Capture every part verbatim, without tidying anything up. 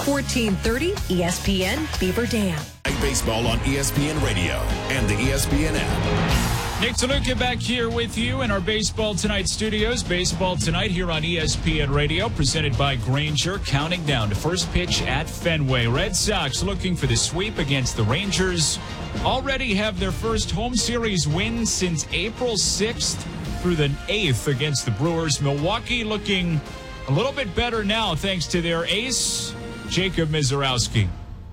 fourteen thirty E S P N Beaver Dam. Baseball on E S P N Radio and the E S P N app. Nick DeLuca back here with you in our Baseball Tonight studios. Baseball Tonight here on E S P N Radio, presented by Grainger, counting down to first pitch at Fenway. Red Sox looking for the sweep against the Rangers. Already have their first home series win since April sixth through the eighth against the Brewers. Milwaukee looking a little bit better now thanks to their ace, Jacob Misiorowski.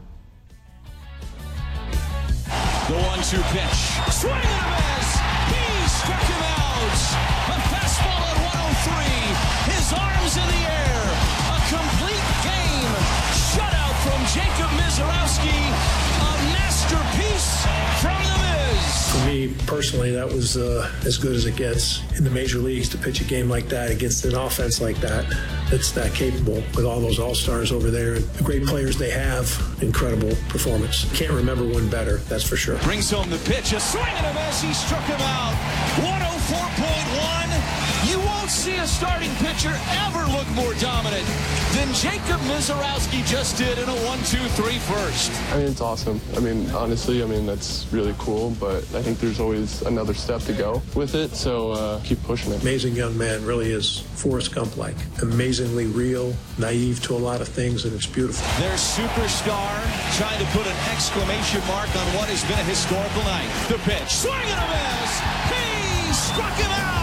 The one two pitch. Swing and a miss. He struck him out. A fastball at one oh three. His arms in the air. A complete game. Shutout from Jacob Misiorowski. A masterpiece from the Miz. For me personally, that was uh, as good as it gets in the major leagues to pitch a game like that against an offense like that that's that capable with all those all-stars over there. The great players they have, incredible performance. Can't remember one better, that's for sure. Brings home the pitch, a swing and a miss. He struck him out. one oh four point one. You won't see a starting pitcher ever look more dominant than Jacob Misiorowski just did in a one two three first. I mean, it's awesome. I mean, honestly, I mean, that's really cool, but I think there's always another step to go with it, so uh, keep pushing it. Amazing young man, really is Forrest Gump-like. Amazingly real, naive to a lot of things, and it's beautiful. Their superstar trying to put an exclamation mark on what has been a historical night. The pitch, swing and a miss. He struck him out.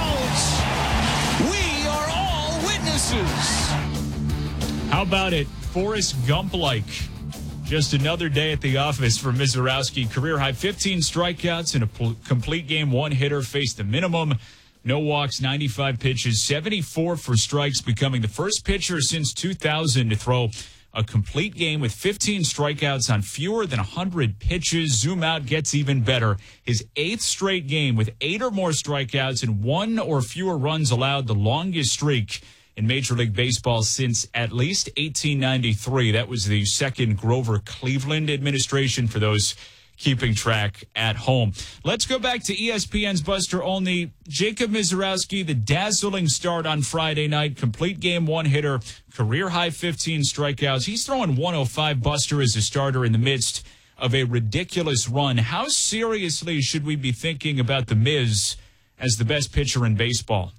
We are all witnesses. How about it? Forrest Gump-like. Just another day at the office for Misiorowski. Career high fifteen strikeouts in a pl- complete game. One hitter faced the minimum. No walks, ninety-five pitches, seventy-four for strikes, becoming the first pitcher since two thousand to throw a complete game with fifteen strikeouts on fewer than one hundred pitches. Zoom out gets even better. His eighth straight game with eight or more strikeouts and one or fewer runs allowed, the longest streak in Major League Baseball since at least eighteen ninety-three. That was the second Grover Cleveland administration for those keeping track at home. Let's go back to E S P N's Buster Olney. Jacob Misiorowski, the dazzling start on Friday night, complete game, one hitter, career high fifteen strikeouts. He's throwing one oh five, Buster, as a starter in the midst of a ridiculous run. How seriously should we be thinking about the Miz as the best pitcher in baseball?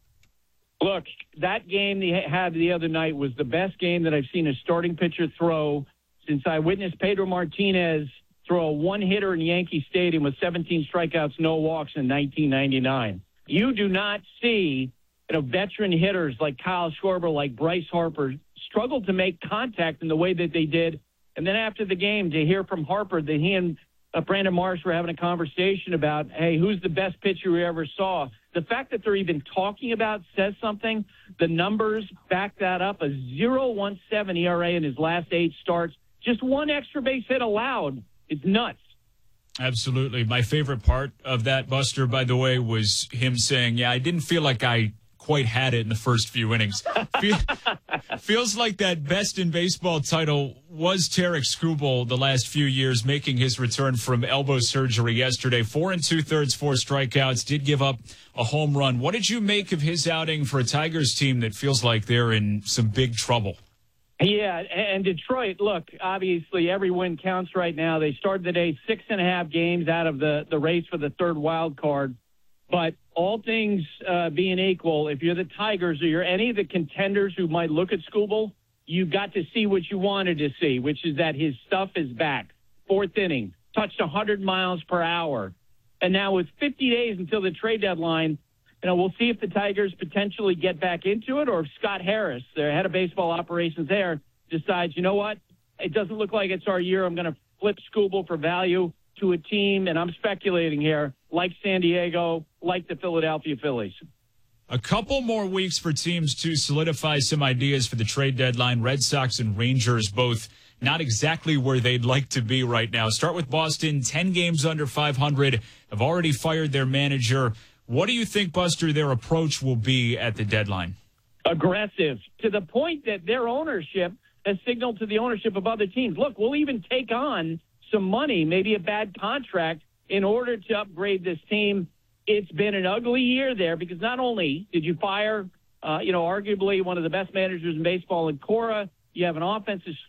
Look, that game they had the other night was the best game that I've seen a starting pitcher throw since I witnessed Pedro Martinez throw a one-hitter in Yankee Stadium with seventeen strikeouts, no walks in nineteen ninety-nine. You do not see, you know, veteran hitters like Kyle Schwarber, like Bryce Harper, struggle to make contact in the way that they did. And then after the game, to hear from Harper that he and uh, Brandon Marsh were having a conversation about, hey, who's the best pitcher we ever saw? The fact that they're even talking about says something. The numbers back that up. A point oh one seven E R A in his last eight starts. Just one extra base hit allowed. It's nuts. Absolutely. My favorite part of that, Buster, by the way, was him saying, yeah, I didn't feel like I quite had it in the first few innings. Fe- feels like that best in baseball title was Tarek Skubal the last few years, making his return from elbow surgery yesterday. Four and two-thirds, four strikeouts, did give up a home run. What did you make of his outing for a Tigers team that feels like they're in some big trouble? Yeah, and Detroit, look, obviously every win counts right now. They started the day six and a half games out of the, the race for the third wild card. But all things uh, being equal, if you're the Tigers or you're any of the contenders who might look at Skubal, you got to see what you wanted to see, which is that his stuff is back. Fourth inning, touched one hundred miles per hour. And now with fifty days until the trade deadline, you know, we'll see if the Tigers potentially get back into it or if Scott Harris, their head of baseball operations there, decides, you know what, it doesn't look like it's our year. I'm going to flip Skubal for value to a team, and I'm speculating here, like San Diego, like the Philadelphia Phillies. A couple more weeks for teams to solidify some ideas for the trade deadline. Red Sox and Rangers both not exactly where they'd like to be right now. Start with Boston, ten games under five hundred, have already fired their manager. What do you think, Buster, their approach will be at the deadline? Aggressive, to the point that their ownership has signaled to the ownership of other teams, look, we'll even take on some money, maybe a bad contract, in order to upgrade this team. It's been an ugly year there because not only did you fire, uh, you know, arguably one of the best managers in baseball in Cora, you have an offensive